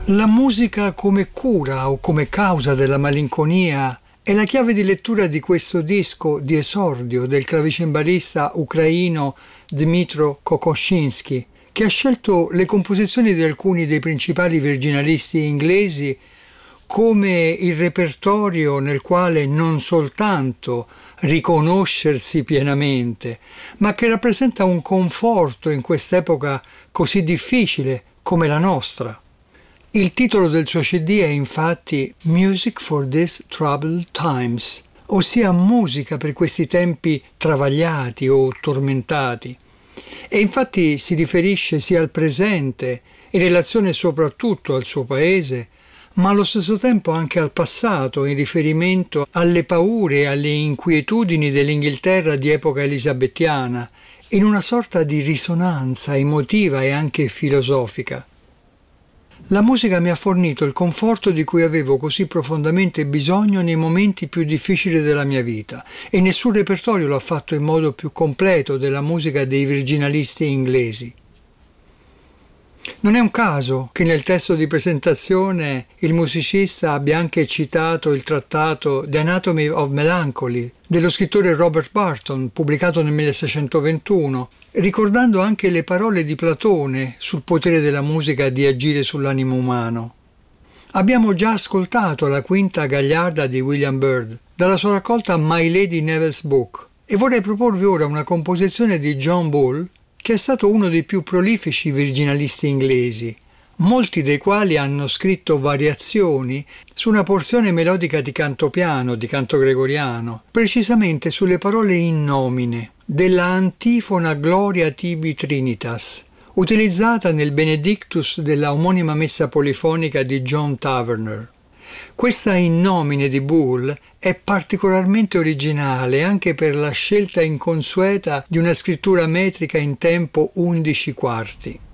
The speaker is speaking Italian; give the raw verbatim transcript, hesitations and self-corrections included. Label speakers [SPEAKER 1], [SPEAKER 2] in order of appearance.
[SPEAKER 1] La musica come cura o come causa della malinconia è la chiave di lettura di questo disco di esordio del clavicembalista ucraino Dmytro Kokoschinskij, che ha scelto le composizioni di alcuni dei principali virginalisti inglesi come il repertorio nel quale non soltanto riconoscersi pienamente, ma che rappresenta un conforto in quest'epoca così difficile come la nostra. Il titolo del suo C D è infatti Music for These Troubled Times, ossia musica per questi tempi travagliati o tormentati. E infatti si riferisce sia al presente, in relazione soprattutto al suo paese, ma allo stesso tempo anche al passato, in riferimento alle paure e alle inquietudini dell'Inghilterra di epoca elisabettiana, in una sorta di risonanza emotiva e anche filosofica. La musica mi ha fornito il conforto di cui avevo così profondamente bisogno nei momenti più difficili della mia vita, e nessun repertorio l'ha fatto in modo più completo della musica dei virginalisti inglesi. Non è un caso che nel testo di presentazione il musicista abbia anche citato il trattato The Anatomy of Melancholy dello scrittore Robert Burton, pubblicato nel milleseicentoventuno, ricordando anche le parole di Platone sul potere della musica di agire sull'animo umano. Abbiamo già ascoltato la quinta gagliarda di William Byrd dalla sua raccolta My Lady Neville's Book, e vorrei proporvi ora una composizione di John Bull, che è stato uno dei più prolifici virginalisti inglesi, molti dei quali hanno scritto variazioni su una porzione melodica di canto piano, di canto gregoriano, precisamente sulle parole in nomine della antifona Gloria tibi Trinitas, utilizzata nel Benedictus della omonima messa polifonica di John Taverner. Questa in nomine di Bull è particolarmente originale anche per la scelta inconsueta di una scrittura metrica in tempo undici quarti.